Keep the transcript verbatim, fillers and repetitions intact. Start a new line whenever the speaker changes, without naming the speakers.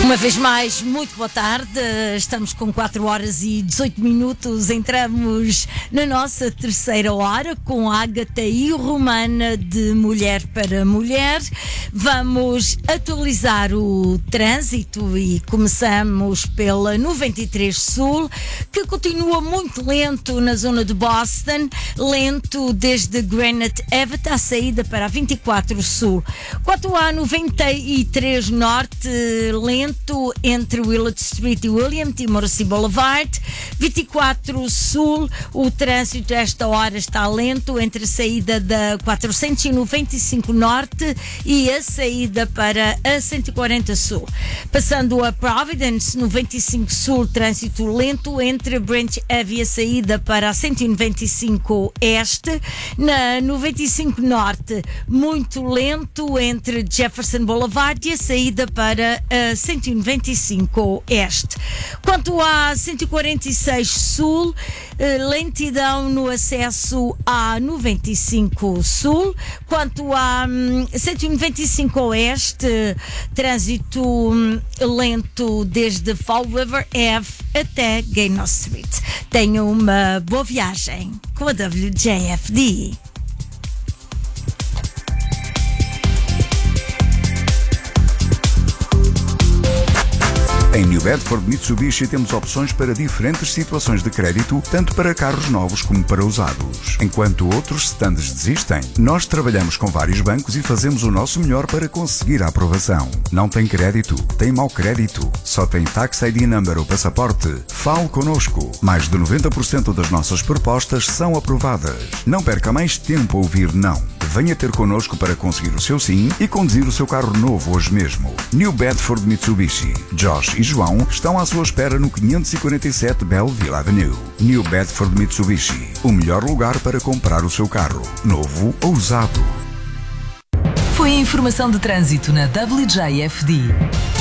Uma vez mais, muito boa tarde. Estamos com quatro horas e dezoito minutos. Entramos na nossa terceira hora com a Ágata e o Romana de Mulher para Mulher. Vamos atualizar o trânsito e começamos pela noventa e três Sul, que continua muito lento na zona de Boston, lento desde Granite Avenue à saída para a vinte e quatro Sul. Quanto à noventa e três Norte, lento entre Willard Street e William T. Morrissey Boulevard. vinte e quatro Sul, o trânsito a esta hora está lento entre a saída da quatrocentos e noventa e cinco Norte e a saída para a cento e quarenta Sul. Passando a Providence, noventa e cinco Sul, trânsito lento entre Branch Ave e a saída para a cento e noventa e cinco Este. Na noventa e cinco Norte, muito lento entre Jefferson Boulevard e a saída para a cento e noventa e cinco Este. Quanto à cento e quarenta e seis Sul, lentidão no acesso à noventa e cinco Sul. Quanto à hum, cento e noventa e cinco Oeste, trânsito hum, lento desde Fall River Ave até Gaynor Street. Tenham uma boa viagem com a W J F D.
Em New Bedford Mitsubishi temos opções para diferentes situações de crédito, tanto para carros novos como para usados. Enquanto outros stands desistem, nós trabalhamos com vários bancos e fazemos o nosso melhor para conseguir a aprovação. Não tem crédito? Tem mau crédito? Só tem Tax I D Number ou passaporte? Fale connosco. Mais de noventa por cento das nossas propostas são aprovadas. Não perca mais tempo a ouvir não. Venha ter connosco para conseguir o seu sim e conduzir o seu carro novo hoje mesmo. New Bedford Mitsubishi. Josh e João estão à sua espera no quinhentos e quarenta e sete Belleville Avenue. New Bedford Mitsubishi. O melhor lugar para comprar o seu carro, novo ou usado.
Foi a informação de trânsito na W J F D.